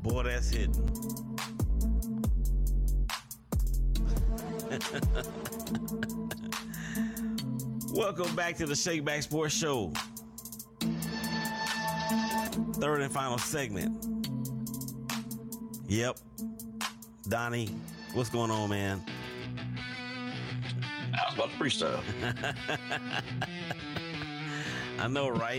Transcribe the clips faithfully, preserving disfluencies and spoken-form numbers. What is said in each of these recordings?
Boy, that's hitting. Welcome back to the Shake Back Sports Show. Third and final segment. Yep. Donnie, what's going on, man? I was about to freestyle. I know, right?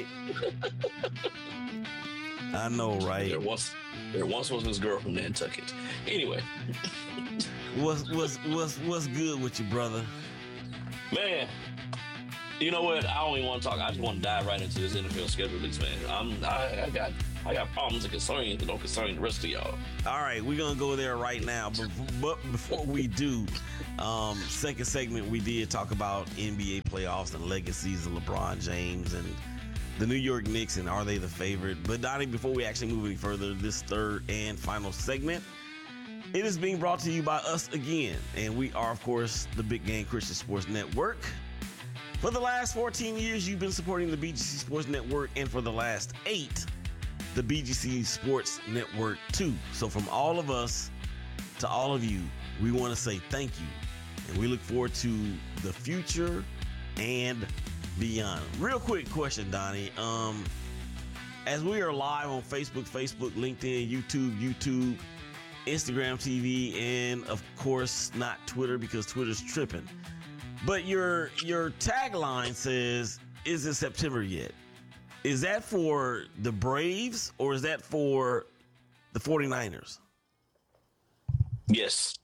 I know, right? There once, there once was this girl from Nantucket. Anyway, what's what's what's what's good with you, brother? Man, you know what? I don't even want to talk. I just want to dive right into this N F L schedule release, man. I'm I, I got I got problems that concern you that don't concern the rest of y'all. All right, we're gonna go there right now, but, but before we do, um, second segment we did talk about N B A playoffs and legacies of LeBron James and the New York Knicks, and are they the favorite? But Donnie, before we actually move any further, this third and final segment, it is being brought to you by us again. And we are, of course, the Big Game Christian Sports Network. For the last fourteen years, you've been supporting the B G C Sports Network, and for the last eight, the B G C Sports Network too. So from all of us to all of you, we want to say thank you. And we look forward to the future and beyond. Real quick question, Donnie. Um, as we are live on Facebook, Facebook, LinkedIn, YouTube, YouTube, Instagram T V, and of course not Twitter because Twitter's tripping. But your your tagline says, "Is it September yet?" Is that for the Braves or is that for the 49ers? Yes.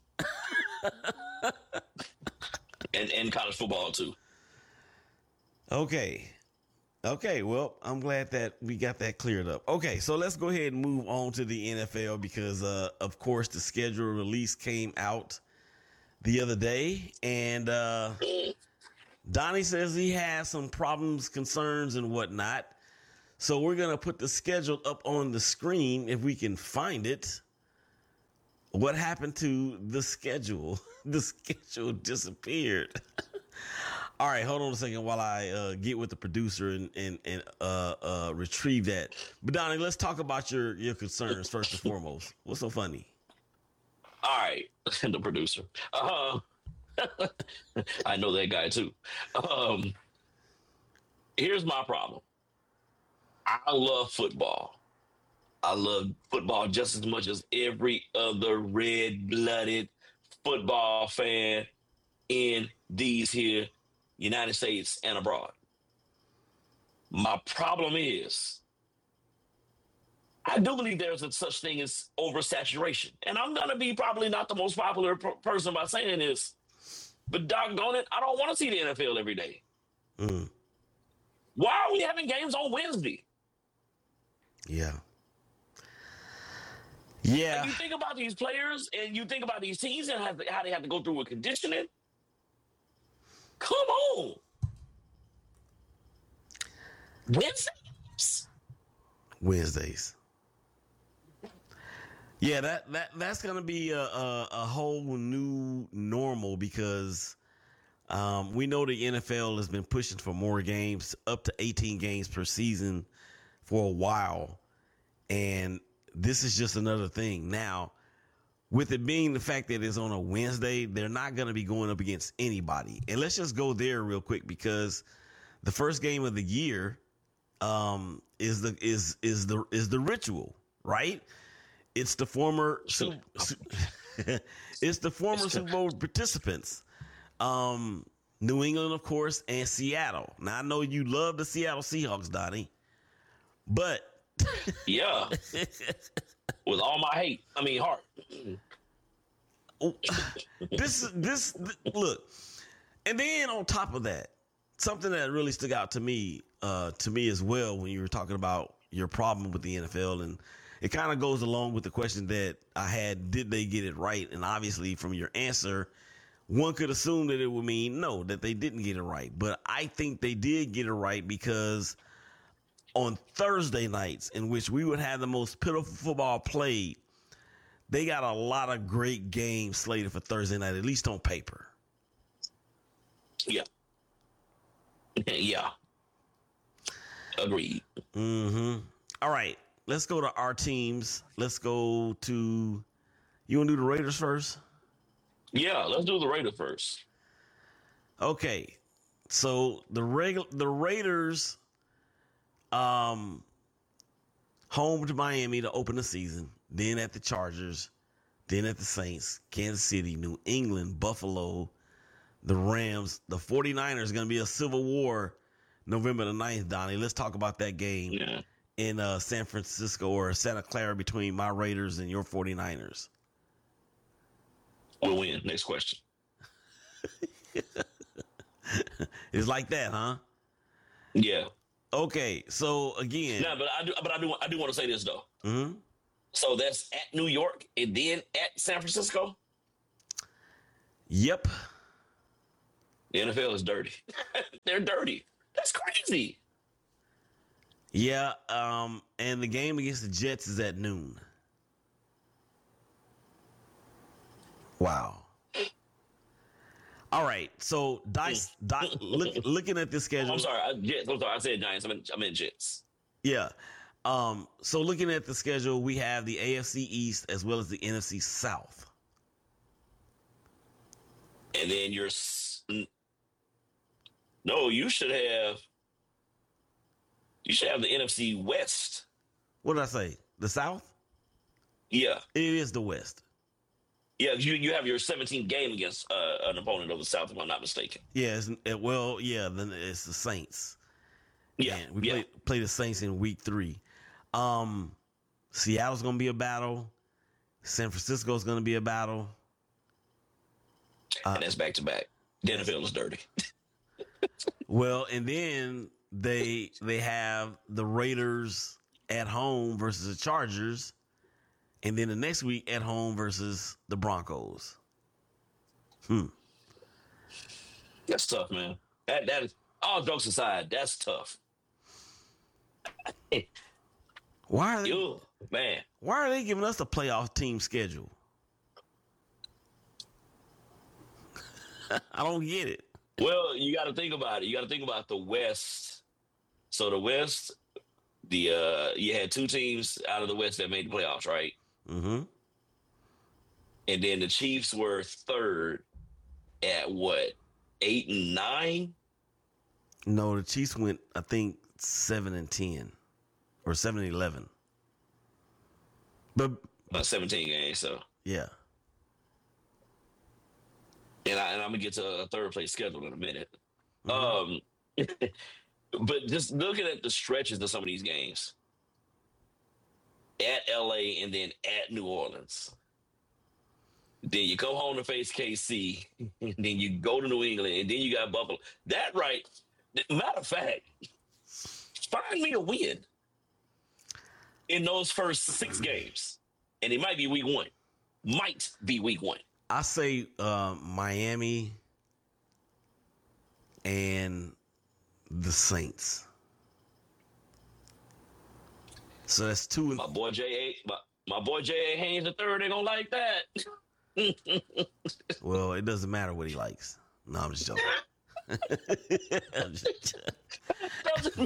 and and college football too. Okay. Okay, well, I'm glad that we got that cleared up. Okay, so let's go ahead and move on to the N F L because, uh, of course, the schedule release came out the other day. And uh, Donnie says he has some problems, concerns, and whatnot. So we're going to put the schedule up on the screen if we can find it. What happened to the schedule? The schedule disappeared. All right, hold on a second while I uh, get with the producer and and, and uh, uh, retrieve that. But Donnie, let's talk about your, your concerns first and foremost. What's so funny? All right, the producer. Uh, I know that guy too. Um, here's my problem. I love football. I love football just as much as every other red-blooded football fan in these here United States and abroad. My problem is I do believe there's a such thing as oversaturation. And I'm going to be probably not the most popular per- person by saying this, but doggone it, I don't want to see the N F L every day. Mm. Why are we having games on Wednesday? Yeah. Yeah. And you think about these players and you think about these teams and how, how they have to go through with conditioning. Come on. Wednesdays. Wednesdays. Yeah, that, that that's going to be a, a, a whole new normal because um, we know the N F L has been pushing for more games, up to eighteen games per season for a while. And this is just another thing. Now, with it being the fact that it's on a Wednesday, they're not going to be going up against anybody. And let's just go there real quick because the first game of the year um, is the is is the is the ritual, right? It's the former su- su- it's the former Super Bowl participants, um, New England, of course, and Seattle. Now I know you love the Seattle Seahawks, Donnie, but yeah, with all my hate, I mean heart. this this look, and then on top of that, something that really stuck out to me, uh, to me as well, when you were talking about your problem with the N F L, and it kind of goes along with the question that I had, did they get it right? And obviously from your answer, one could assume that it would mean no, that they didn't get it right. But I think they did get it right because on Thursday nights, in which we would have the most pitiful football played, they got a lot of great games slated for Thursday night, at least on paper. Yeah. Yeah. Agreed. Mm-hmm. All right. let's go to our teams. Let's go to. You want to do the Raiders first? Yeah, let's do the Raiders first. Okay, so the reg- the Raiders, um, home to Miami to open the season, then at the Chargers, then at the Saints, Kansas City, New England, Buffalo, the Rams, the 49ers. Going to be a civil war November the ninth, Donnie. Let's talk about that game Yeah. in uh, San Francisco or Santa Clara between my Raiders and your 49ers. We'll win. Next question. It's like that, huh? Yeah. Okay, so again. No, but I do but I do I do want to say this though. Mm-hmm. So that's at New York and then at San Francisco? Yep. The N F L is dirty. They're dirty. That's crazy. Yeah, um, and the game against the Jets is at noon. Wow. All right, so dice, di- look, looking at this schedule. I'm sorry, I, Jets. I'm sorry, I said Giants. I meant I meant Jets. Yeah. Um, so looking at the schedule, we have the A F C East as well as the N F C South. And then you're no, you should have you should have the N F C West. What did I say? The South? Yeah. It is the West. Yeah, you you have your seventeenth game against uh, an opponent of the South, if I'm not mistaken. Yeah, it's, it, well, yeah, then it's the Saints. Yeah, And we yeah. play, play the Saints in week three. Um, Seattle's going to be a battle. San Francisco's going to be a battle. And that's back to back. The N F L is dirty. Well, and then they they have the Raiders at home versus the Chargers, and then the next week at home versus the Broncos. Hmm. That's tough, man. That that is all jokes aside. That's tough. Why are they? You man. Why are they giving us a playoff team schedule? I don't get it. Well, you got to think about it. You got to think about the West. So the West, the uh, you had two teams out of the West that made the playoffs, right? Mm-hmm. And then the Chiefs were third at what, eight and nine? No, the Chiefs went, I think, seven and ten, or seven and eleven. But Uh, seventeen games. So, yeah, and, I, and I'm gonna get to a third place schedule in a minute. Mhm. Um, but just looking at the stretches of some of these games, at L A and then at New Orleans. Then you come home to face K C, and then you go to New England, and then you got Buffalo. That right. Matter of fact, find me a win in those first six games, and it might be week one. Might be week one. I say uh, Miami and the Saints. So that's two. And My boy J A, my, my boy J A Haynes the third ain't gonna like that. well, it doesn't matter what he likes. No, I'm just joking. I'm just joking.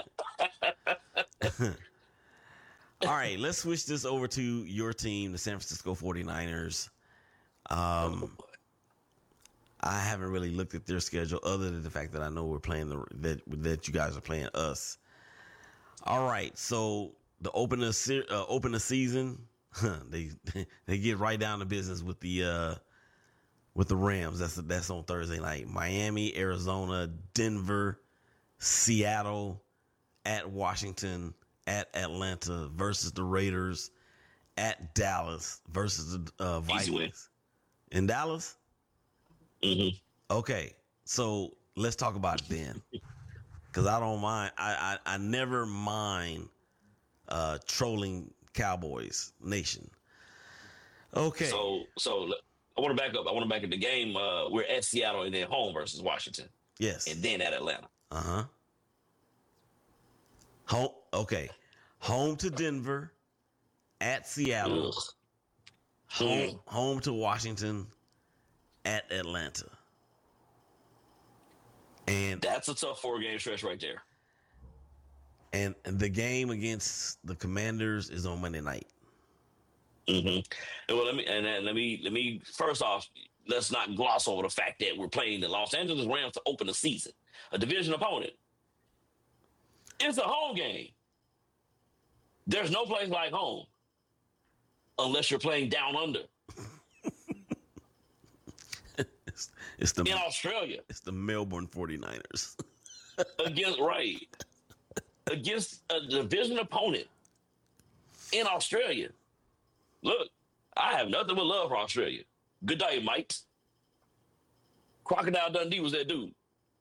All right, let's switch this over to your team, the San Francisco 49ers. Um, I haven't really looked at their schedule other than the fact that I know we're playing the that that you guys are playing us. All right, so the open the uh, open the season, they they get right down to business with the uh, with the Rams. That's that's on Thursday night. Miami, Arizona, Denver, Seattle, at Washington, at Atlanta versus the Raiders, at Dallas versus the uh, Vikings. In Dallas? Mm-hmm. Okay, so let's talk about it then. Because I don't mind. I, I, I never mind uh, trolling Cowboys Nation. Okay. So so I want to back up. I want to back up the game. Uh, we're at Seattle and then home versus Washington, Yes. and then at Atlanta. Uh-huh. Home. Okay. Home to Denver, at Seattle, Ugh. home, Hmm. home to Washington, at Atlanta. And That's a tough four game stretch right there. And the game against the Commanders is on Monday night. Mm-hmm. And well, let me and then let me let me first off, let's not gloss over the fact that we're playing the Los Angeles Rams to open the season, a division opponent. It's a home game. There's no place like home unless you're playing down under. it's, it's the in Australia. It's the Melbourne forty-niners. against right against a division opponent in Australia. Look, I have nothing but love for Australia. Good day, mates. Crocodile Dundee was that dude.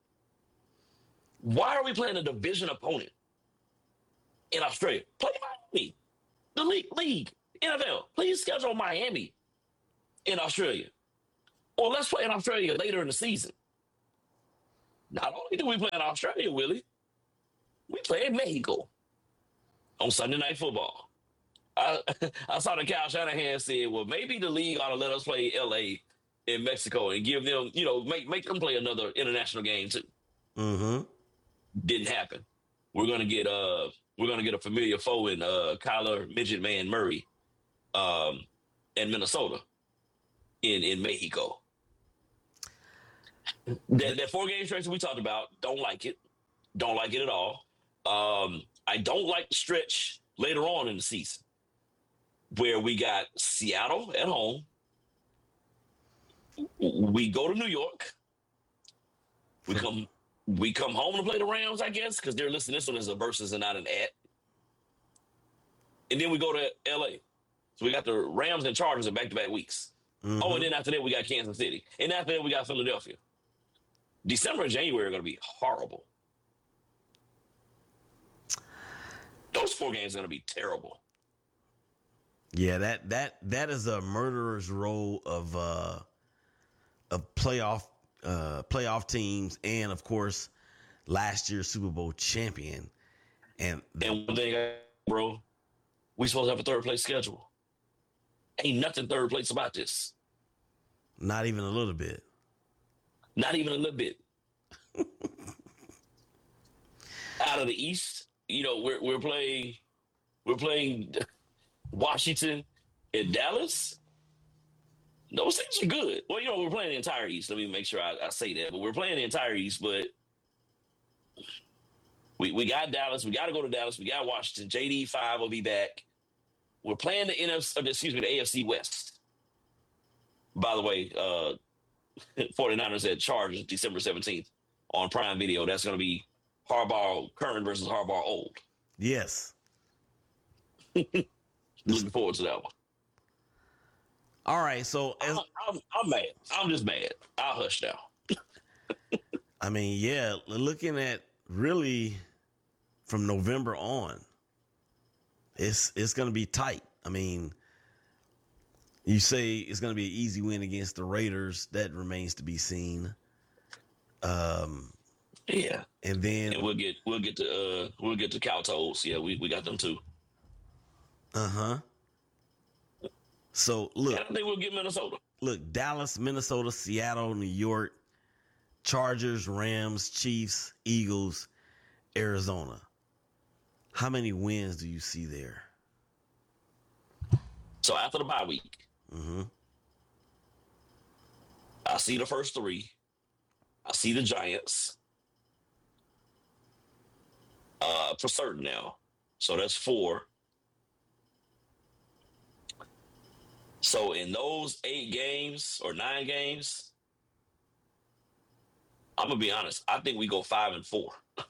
Why are we playing a division opponent in Australia? Play Miami, the league, league, N F L. Please schedule Miami in Australia. Or let's play in Australia later in the season. Not only do we play in Australia, Willie, we play in Mexico on Sunday Night Football. I, I saw that Kyle Shanahan said, well, maybe the league ought to let us play L A in Mexico and give them, you know, make, make them play another international game too. Mm-hmm. Didn't happen. We're gonna get uh we're gonna get a familiar foe in uh Kyler Midget Man Murray um in Minnesota in, in Mexico. That, that four game stretch we talked about, don't like it. Don't like it at all. Um, I don't like the stretch later on in the season where we got Seattle at home. We go to New York. We come we come home to play the Rams, I guess, because they're listing this one as a versus and not an at. And then we go to L A. So we got the Rams and Chargers in back-to-back weeks. Mm-hmm. Oh, and then after that, we got Kansas City. And after that, we got Philadelphia. December and January are going to be horrible. Those four games are going to be terrible. Yeah, that that that is a murderer's row of uh, of playoff uh, playoff teams, and of course, last year's Super Bowl champion. And the- and one thing, bro, we supposed to have a third place schedule. Ain't nothing third place about this. Not even a little bit. Not even a little bit. Out of the East, you know, we're we're playing we're playing Washington and Dallas. Those things are good. Well, you know, we're playing the entire East. Let me make sure I, I say that. But we're playing the entire East, but we, we got Dallas. We got to go to Dallas. We got Washington. J D five will be back. We're playing the N F C, excuse me, the A F C West. By the way, uh, forty-niners at Chargers December seventeenth on Prime Video. That's going to be Harbaugh current versus Harbaugh old. Yes. Looking forward to that one. All right, so as, I'm, I'm, I'm mad. I'm just mad. I'll hush now. I mean, yeah, looking at really from November on, it's it's going to be tight. I mean, you say it's going to be an easy win against the Raiders. That remains to be seen. Um, yeah, and then and we'll get we'll get to uh, we'll get to cow toes. Yeah, we, we got them too. Uh huh. So look, yeah, I think we'll get Minnesota. Look, Dallas, Minnesota, Seattle, New York, Chargers, Rams, Chiefs, Eagles, Arizona. How many wins do you see there? So after the bye week, mm-hmm. I see the first three. I see the Giants. Uh, for certain now. So that's four. So in those eight games or nine games, I'm gonna be honest. I think we go five and four.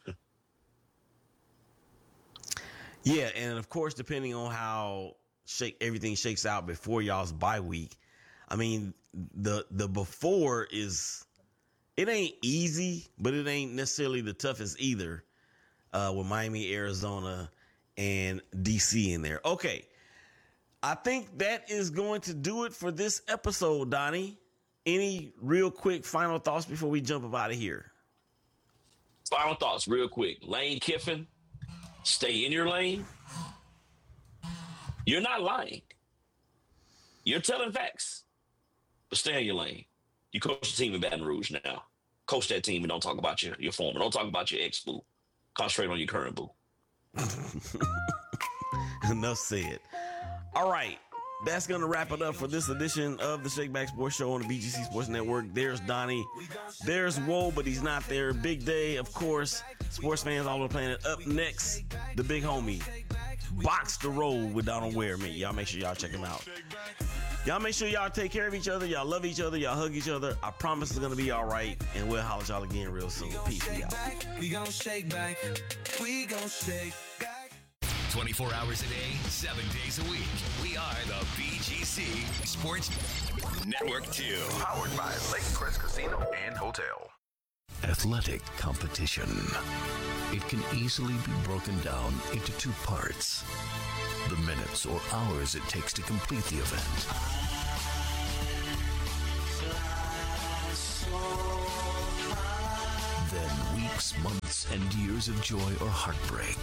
Yeah, and of course, depending on how shake everything shakes out before y'all's bye week, I mean, the the before is it ain't easy, but it ain't necessarily the toughest either. Uh, with Miami, Arizona, and D C in there. Okay. I think that is going to do it for this episode, Donnie. Any real quick final thoughts before we jump up out of here? Final thoughts, real quick. Lane Kiffin, stay in your lane. You're not lying. You're telling facts, but stay in your lane. You coach the team in Baton Rouge now. Coach that team and don't talk about your, your former. Don't talk about your ex-boo. Concentrate on your current boo. Enough said. All right. That's going to wrap it up for this edition of the Shake Back Sports Show on the B G C Sports Network. There's Donnie. There's Woe, but he's not there. Big day, of course. Sports fans all over the planet. Up next, the big homie, Box to Roll with Donald Ware. Man, y'all make sure y'all check him out. Y'all make sure y'all take care of each other. Y'all love each other. Y'all hug each other. I promise it's going to be all right. And we'll holler at y'all again real soon. Peace. We out. We gon' shake back. We gon' shake back. twenty-four hours a day, seven days a week. We are the B G C Sports Network two. Powered by Lake Crest Casino and Hotel. Athletic competition. It can easily be broken down into two parts. The minutes or hours it takes to complete the event. Then weeks, months, and years of joy or heartbreak.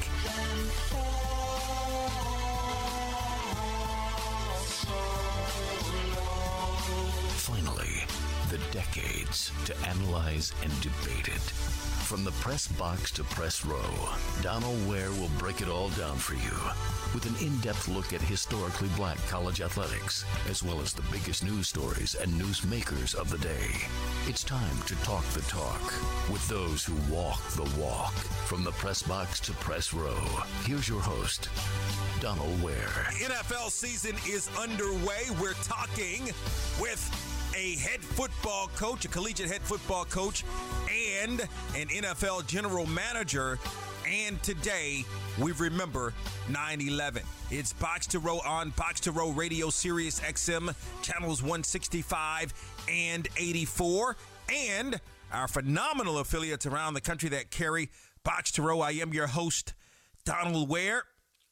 Finally, the decades to analyze and debate it. From the press box to press row, Donald Ware will break it all down for you with an in-depth look at historically black college athletics, as well as the biggest news stories and newsmakers of the day. It's time to talk the talk with those who walk the walk. From the press box to press row, here's your host, Donald Ware. N F L season is underway. We're talking with a head football coach, a collegiate head football coach, and an N F L general manager. And today, we remember nine eleven. It's Box to Row on Box to Row Radio, Sirius X M, channels one sixty-five and eighty-four, and our phenomenal affiliates around the country that carry Box to Row. I am your host, Donald Ware.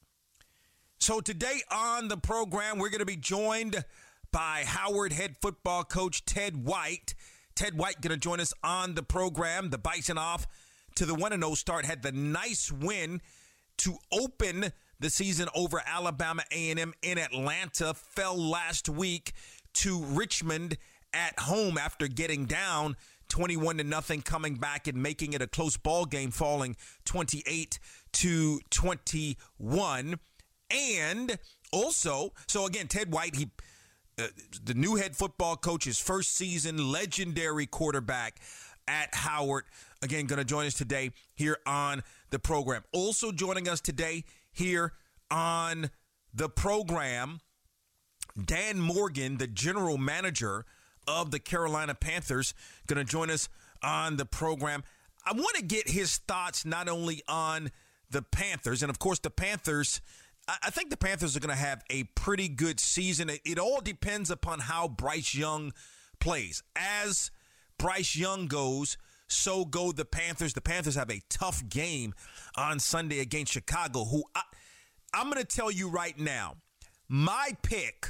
So today on the program, we're going to be joined by Howard head football coach Ted White. Ted White going to join us on the program. The Bison off to the one and oh start, had the nice win to open the season over Alabama A and M in Atlanta, fell last week to Richmond at home after getting down twenty-one to nothing, coming back and making it a close ball game, falling twenty-eight to twenty-one. And also, so again, Ted White, he uh, the new head football coach, his first season, legendary quarterback at Howard. Again, going to join us today here on the program. Also joining us today here on the program, Dan Morgan, the general manager of the Carolina Panthers, going to join us on the program. I want to get his thoughts not only on the Panthers, and of course the Panthers, I think the Panthers are going to have a pretty good season. It, it all depends upon how Bryce Young plays. As Bryce Young goes, so go the Panthers. The Panthers have a tough game on Sunday against Chicago, who I, I'm going to tell you right now, my pick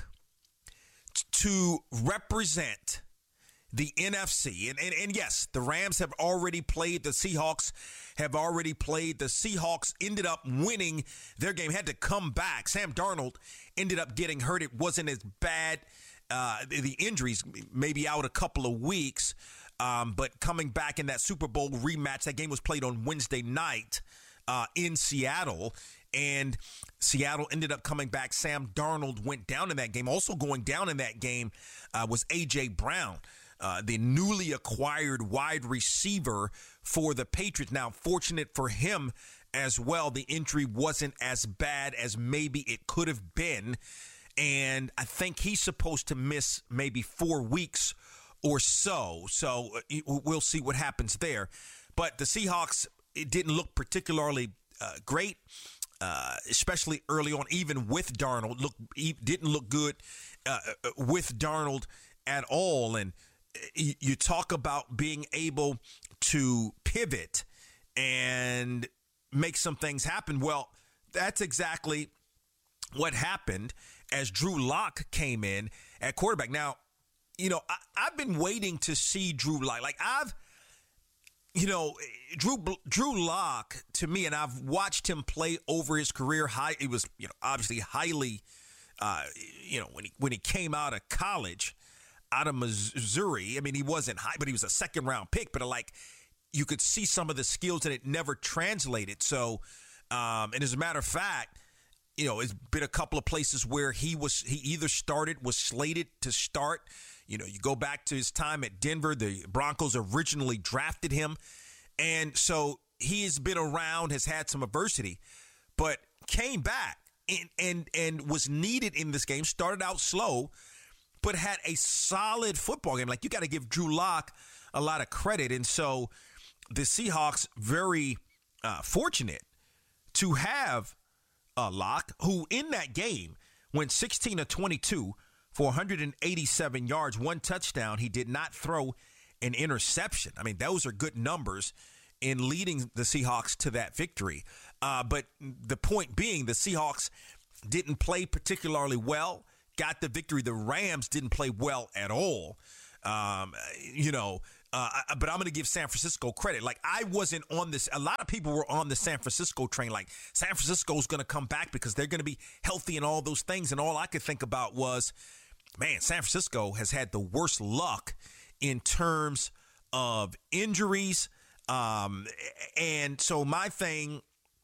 to represent the N F C, and, and, and yes, the Rams have already played, the Seahawks have already played. The Seahawks ended up winning their game, had to come back. Sam Darnold ended up getting hurt. It wasn't as bad. Uh, the injuries, maybe out a couple of weeks, um, but coming back in that Super Bowl rematch, that game was played on Wednesday night uh, in Seattle, and Seattle ended up coming back. Sam Darnold went down in that game. Also going down in that game uh, was A J. Brown, uh, the newly acquired wide receiver for the Patriots. Now, fortunate for him as well, the injury wasn't as bad as maybe it could have been. And I think he's supposed to miss maybe four weeks or so. So we'll see what happens there. But the Seahawks, it didn't look particularly uh, great, uh, especially early on, even with Darnold. Look, he didn't look good uh, with Darnold at all. And you talk about being able to pivot and make some things happen. Well, that's exactly what happened as Drew Lock came in at quarterback. Now, you know, I, I've been waiting to see Drew Lock. Like I've, you know, Drew Drew Lock to me, and I've watched him play over his career. High, it was, you know, obviously highly, uh, you know, when he when he came out of college, out of Missouri. I mean, he wasn't high, but he was a second round pick. But like, you could see some of the skills, and it never translated. So Um, and as a matter of fact, you know, it's been a couple of places where he was he either started, was slated to start. You know, you go back to his time at Denver. The Broncos originally drafted him. And so he has been around, has had some adversity, but came back and and, and was needed in this game, started out slow, but had a solid football game. Like, you got to give Drew Lock a lot of credit. And so the Seahawks very uh, fortunate to have uh, Lock, who in that game went sixteen of twenty-two for one hundred eighty-seven yards, one touchdown. He did not throw an interception. I mean, those are good numbers in leading the Seahawks to that victory. Uh, but the point being, the Seahawks didn't play particularly well, got the victory. The Rams didn't play well at all. Um, you know, uh, but I'm going to give San Francisco credit. Like, I wasn't on this. A lot of people were on the San Francisco train. Like, San Francisco's going to come back because they're going to be healthy and all those things. And all I could think about was, man, San Francisco has had the worst luck in terms of injuries. Um, and so my thing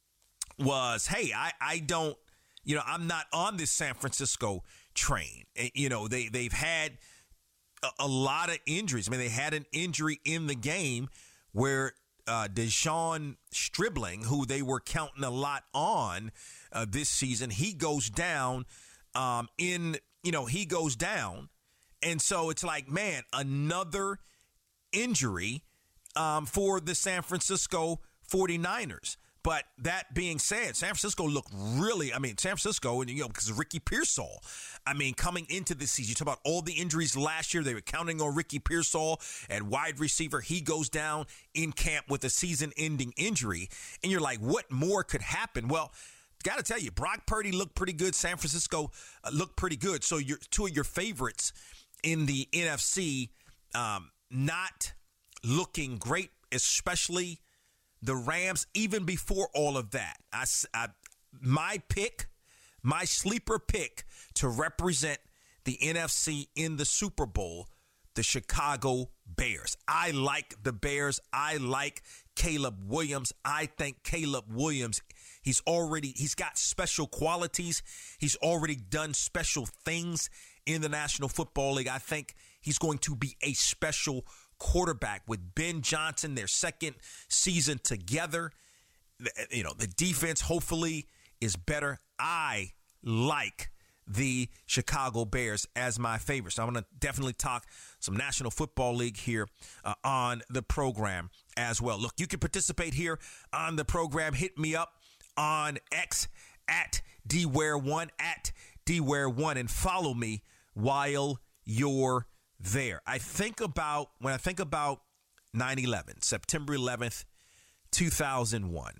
was, hey, I, I don't, you know, I'm not on this San Francisco train. You know, they, they've had a, a lot of injuries. I mean, they had an injury in the game where uh, Deshaun Stribling, who they were counting a lot on uh, this season, he goes down um, in, you know, he goes down. And so it's like, man, another injury um, for the San Francisco forty-niners. But that being said, San Francisco looked really, I mean, San Francisco, and you know, because of Ricky Pearsall, I mean, coming into this season, you talk about all the injuries last year. They were counting on Ricky Pearsall at wide receiver. He goes down in camp with a season-ending injury. And you're like, what more could happen? Well, got to tell you, Brock Purdy looked pretty good. San Francisco uh, looked pretty good. So your two of your favorites in the N F C um, not looking great, especially the Rams. Even before all of that, I, I, my pick, my sleeper pick to represent the N F C in the Super Bowl, the Chicago Bears. I like the Bears. I like Caleb Williams. I think Caleb Williams, he's already, he's got special qualities. He's already done special things in the National Football League. I think he's going to be a special quarterback with Ben Johnson, their second season together. You know, the defense hopefully is better. I like the Chicago Bears as my favorite. So I'm going to definitely talk some National Football League here uh, on the program as well. Look, you can participate here on the program. Hit me up on X at D Ware one, at D Ware one, and follow me while you're there. I think about, when I think about nine eleven, September eleventh, two thousand one,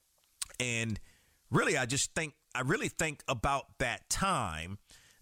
and really I just think, I really think about that time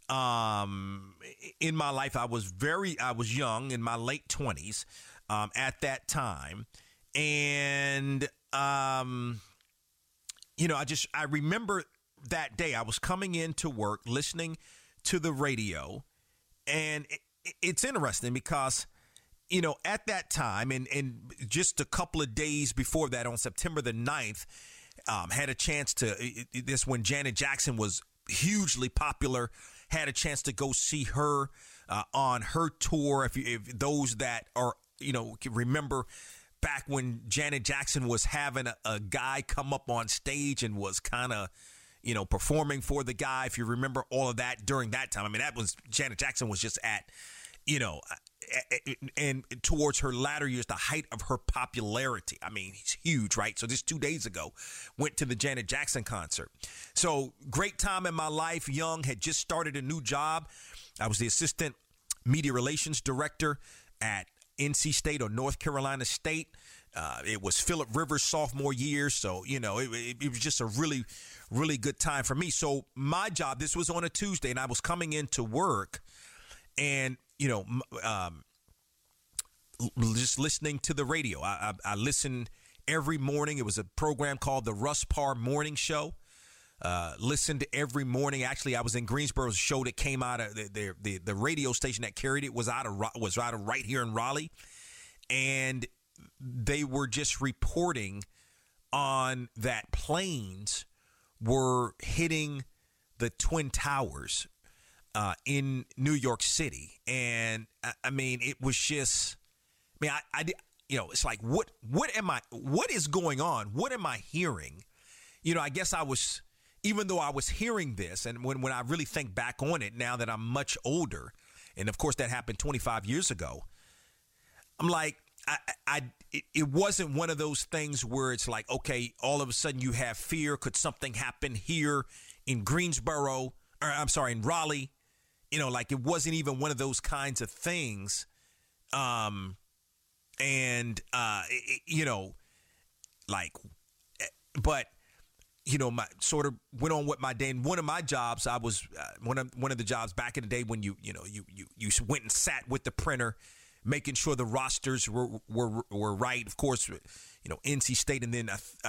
um, in my life. I was very, I was young, in my late twenties um, at that time. And, um, you know, I just, I remember that day I was coming into work, listening to the radio, and it, it's interesting because, you know, at that time and, and just a couple of days before that, on September the ninth, um, had a chance to, this when Janet Jackson was hugely popular, had a chance to go see her uh, on her tour. If, you, if those that are, you know, can remember back when Janet Jackson was having a, a guy come up on stage and was kind of, you know, performing for the guy. If you remember all of that during that time, I mean, that was, Janet Jackson was just at, you know, and towards her latter years, the height of her popularity. I mean, he's huge, right? So just two days ago, went to the Janet Jackson concert. So great time in my life. Young, had just started a new job. I was the assistant media relations director at N C State, or North Carolina State. Uh, it was Phillip Rivers' sophomore year. So, you know, it, it, it was just a really, really good time for me. So my job, this was on a Tuesday, and I was coming into work, and you know, um, just listening to the radio. I, I, I listened every morning. It was a program called the Russ Parr Morning Show. Uh, listened every morning. Actually, I was in Greensboro. It was a show that came out of the, the the the radio station that carried it was out of was out of right here in Raleigh, and they were just reporting on that planes were hitting the Twin Towers uh, in New York City. And, I, I mean, it was just, I mean, I, I, you know, it's like, what, what am I, what is going on? What am I hearing? You know, I guess I was, even though I was hearing this, and when, when I really think back on it now that I'm much older, and of course that happened twenty-five years ago, I'm like, I, I, it, it wasn't one of those things where it's like, okay, all of a sudden you have fear. Could something happen here in Greensboro, or I'm sorry, in Raleigh? You know, like it wasn't even one of those kinds of things. Um, and, uh, it, you know, like, but, you know, my sort of went on with my day. And one of my jobs, I was uh, one of one of the jobs back in the day when you, you know, you, you, you went and sat with the printer, making sure the rosters were were were right. Of course, you know, N C State and then uh,